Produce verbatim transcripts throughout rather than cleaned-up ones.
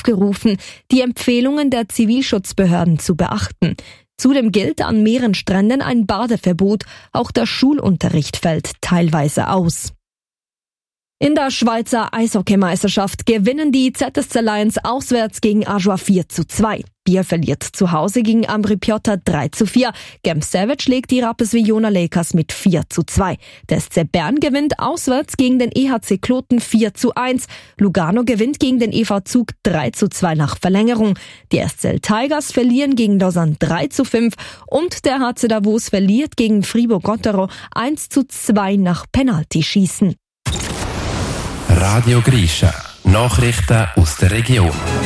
aufgerufen, die Empfehlungen der Zivilschutzbehörden zu beachten. Zudem gilt an mehreren Stränden ein Badeverbot, auch der Schulunterricht fällt teilweise aus. In der Schweizer Eishockeymeisterschaft gewinnen die Z S C Lions auswärts gegen Ajoie vier zu zwei. Bier verliert zu Hause gegen Ambri Piotta drei zu vier. Genf Savage schlägt die Rapperswil-Jona Lakers mit vier zu zwei. Der S C Bern gewinnt auswärts gegen den E H C Kloten vier zu eins. Lugano gewinnt gegen den E V Zug drei zu zwei nach Verlängerung. Die S C L Tigers verlieren gegen Lausanne drei zu fünf und der H C Davos verliert gegen Fribourg-Gottero eins zu zwei nach Penaltyschießen. Radio Grisha. Nachrichten aus der Region.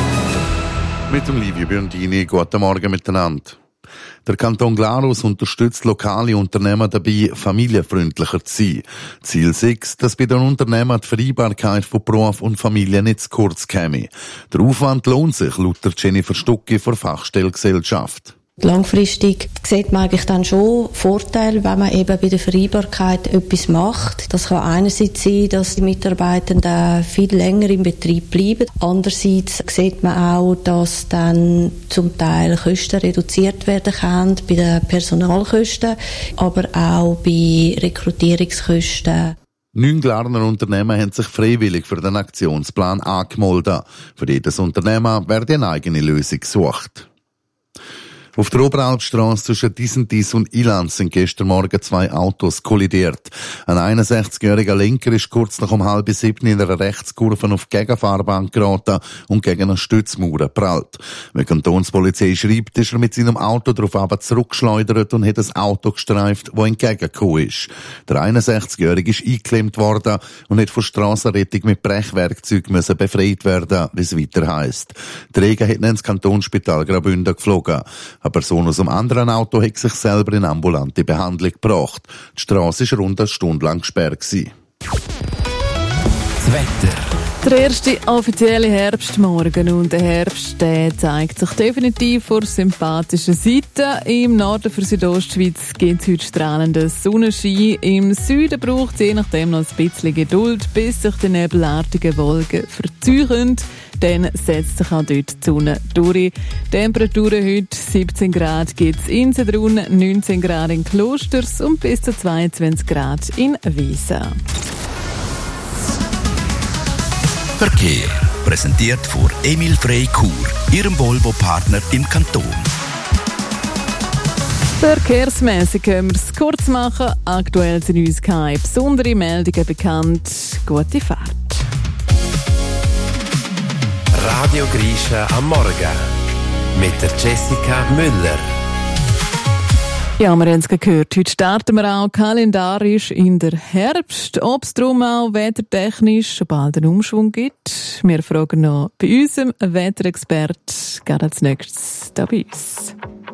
Mit dem Livio Biondini, guten Morgen miteinander. Der Kanton Glarus unterstützt lokale Unternehmer dabei, familienfreundlicher zu sein. Ziel sechs, dass bei den Unternehmern die Vereinbarkeit von Beruf und Familie nicht zu kurz käme. Der Aufwand lohnt sich, laut Jennifer Stucki von Fachstellgesellschaft. Langfristig sieht man eigentlich dann schon Vorteile, wenn man eben bei der Vereinbarkeit etwas macht. Das kann einerseits sein, dass die Mitarbeitenden viel länger im Betrieb bleiben. Andererseits sieht man auch, dass dann zum Teil Kosten reduziert werden können bei den Personalkosten, aber auch bei Rekrutierungskosten. Neun Glarner Unternehmen haben sich freiwillig für den Aktionsplan angemeldet. Für jedes Unternehmen werde eine eigene Lösung gesucht. Auf der Oberalpstrasse zwischen Disentis und Ilanz sind gestern Morgen zwei Autos kollidiert. Ein einundsechzigjähriger Lenker ist kurz nach um halb sieben in einer Rechtskurve auf die Gegenfahrbahn geraten und gegen eine Stützmauer geprallt. Wie die Kantonspolizei schreibt, ist er mit seinem Auto darauf aber zurückgeschleudert und hat ein Auto gestreift, das entgegengekommen ist. Der einundsechzigjährige ist eingeklemmt worden und hat von Strassenrettung mit Brechwerkzeug müssen befreit werden, wie es weiter heisst. Der Träger hat ihn ins Kantonsspital Graubünden geflogen. Eine Person aus einem anderen Auto hat sich selber in ambulante Behandlung gebracht. Die Strasse war rund eine Stunde lang gesperrt. Das Wetter. Der erste offizielle Herbstmorgen und der Herbst der zeigt sich definitiv vor sympathischen Seite. Im Norden für Südostschweiz gibt es heute strahlenden Sonnenschein. Im Süden braucht es je nachdem noch ein bisschen Geduld, bis sich die nebelartigen Wolken verziehen. Dann setzt sich auch dort die Sonne durch. Temperaturen heute siebzehn Grad gibt es in Sedrun, neunzehn Grad in Klosters und bis zu zweiundzwanzig Grad in Wiesen. Verkehr. Präsentiert von Emil Frey Chur, Ihrem Volvo-Partner im Kanton. Verkehrsmässig können wir es kurz machen. Aktuell sind uns keine besonderen Meldungen bekannt. Gute Fahrt. Radio Grisha am Morgen. Mit der Jessica Müller. Ja, wir haben es gehört. Heute starten wir auch kalendarisch in der Herbst. Ob es darum auch wettertechnisch bald einen Umschwung gibt. Wir fragen noch bei unserem Wetterexpert. Gerade als nächstes da bei uns.